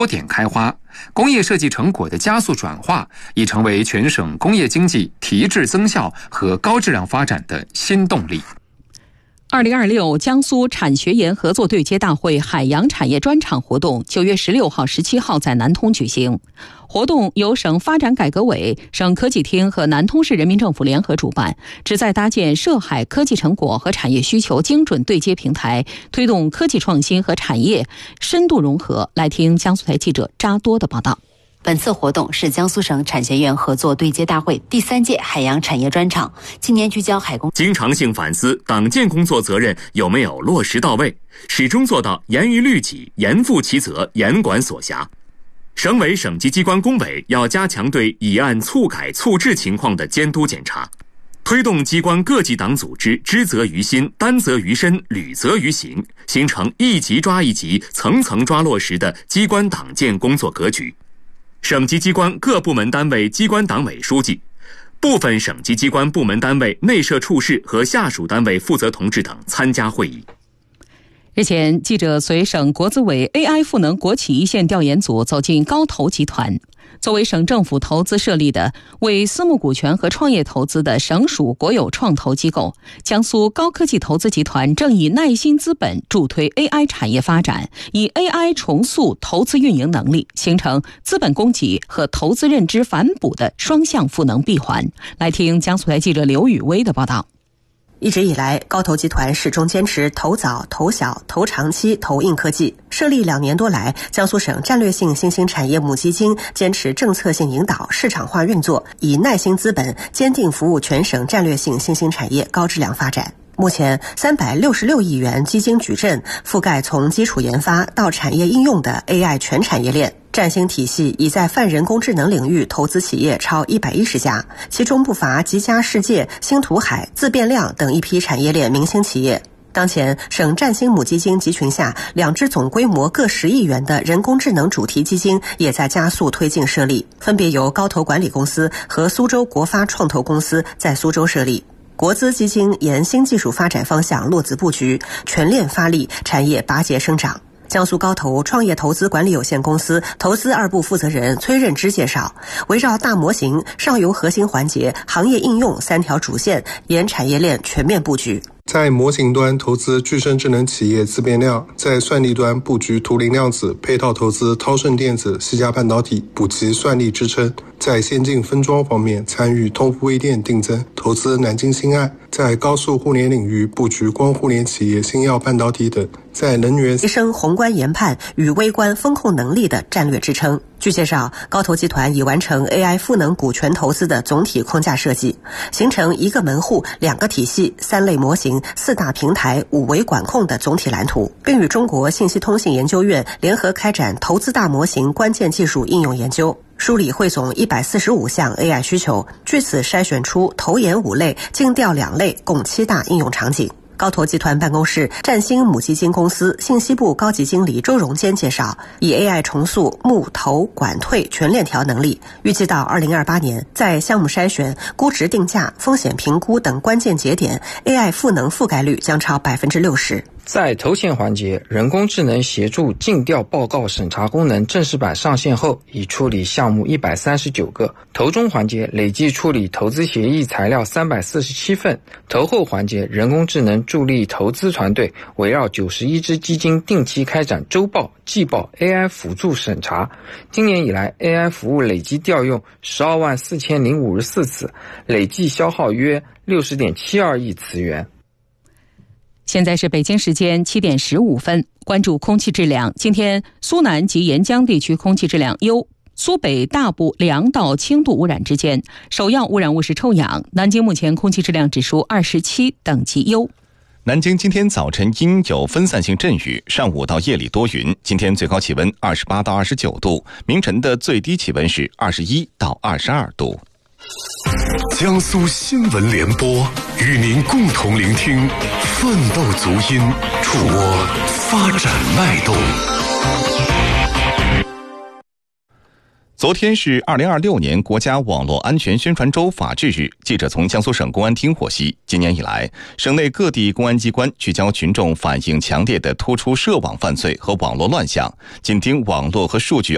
多点开花，工业设计成果的加速转化已成为全省工业经济提质增效和高质量发展的新动力。 2026江苏产学研合作对接大会海洋产业专场活动9月16号、17号在南通举行。活动由省发展改革委、省科技厅和南通市人民政府联合主办，旨在搭建涉海科技成果和产业需求精准对接平台，推动科技创新和产业深度融合。来听江苏台记者扎多的报道。 本次活动是江苏省产学研合作对接大会第3届海洋产业专场，今年聚焦海工， 经常性反思党建工作责任有没有落实到位，始终做到严于律己、严负其责、严管所辖。省委省级机关工委要加强对乙案促改促治情况的监督检查，推动机关各级党组织知责于心、担责于身、履责于行，形成一级抓一级、层层抓落实的机关党建工作格局。省级机关各部门单位机关党委书记、部分省级机关部门单位内设处室和下属单位负责同志等参加会议。 日前，记者随省国资委 AI 赋能国企一线调研组走进高投集团。作为省政府投资设立的为私募股权和创业投资的省属国有创投机构，江苏高科技投资集团正以耐心资本助推 AI 产业发展，以 AI 重塑投资运营能力，形成资本供给和投资认知反哺的双向赋能闭环。来听江苏台记者刘雨薇的报道。 一直以来，高投集团始终坚持投早、投小、投长期、投硬科技。设立2年多来，江苏省战略性新兴产业母基金坚持政策性引导、市场化运作，以耐心资本坚定服务全省战略性新兴产业高质量发展。目前366亿元基金矩阵覆盖从基础研发到产业应用的 AI 全产业链。占星体系已在泛人工智能领域投资企业超110家，其中不乏吉嘉世界、星图海、自变量等一批产业链明星企业。当前，省占星母基金集群下2只总规模各10亿元的人工智能主题基金也在加速推进设立，分别由高投管理公司和苏州国发创投公司在苏州设立。国资基金沿新技术发展方向落子布局，全链发力，产业拔节生长。江苏高投创业投资管理有限公司投资2部负责人崔任之介绍，围绕大模型、上游核心环节、行业应用3条主线，沿产业链全面布局。 在模型端投资具身智能企业自变量，在算力端布局图灵量子，配套投资涛盛电子、西嘉半导体，补齐算力支撑。在先进分装方面参与通富微电定增，投资南京新岸。在高速互联领域布局光互联企业、新药半导体等。在能源提升宏观研判与微观风控能力的战略支撑。据介绍，高投集团已完成 AI 赋能股权投资的总体框架设计，形成1个门户、2个体系、3类模型、4大平台、5维管控的总体蓝图，并与中国信息通信研究院联合开展投资大模型关键技术应用研究，梳理汇总145项 AI 需求，据此筛选出投研5类、精调2类，共7大应用场景。高投集团办公室占星母基金公司信息部高级经理周荣坚介绍，以 AI 重塑募投管退全链条能力，预计到2028年，在项目筛选、估值定价、风险评估等关键节点 ，AI 赋能覆盖率将超60%。 在投前环节，人工智能协助尽调报告审查功能正式版上线后，已处理项目139个；投中环节累计处理投资协议材料347份；投后环节，人工智能助力投资团队围绕91只基金定期开展周报、季报 AI 辅助审查。今年以来 ，AI 服务累计调用124054次，累计消耗约60.72亿词元。 现在是北京时间7点15分，关注空气质量。今天苏南及沿江地区空气质量优，苏北大部良到轻度污染之间，首要污染物是臭氧。南京目前空气质量指数27，等级优。 南京今天早晨阴有分散性阵雨，上午到夜里多云。今天最高气温28到29度，明晨的最低气温是21到22度。 江苏新闻联播与您共同聆听奋斗足音，触摸发展脉动。 昨天是2026年国家网络安全宣传周法治日。记者从江苏省公安厅获悉，今年以来，省内各地公安机关聚焦群众反映强烈的突出涉网犯罪和网络乱象，紧盯网络和数据